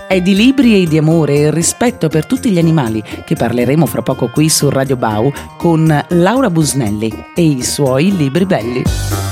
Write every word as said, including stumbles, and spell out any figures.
È di libri e di amore e rispetto per tutti gli animali che parleremo fra poco qui su Radio Bau con Laura Busnelli e i suoi libri belli.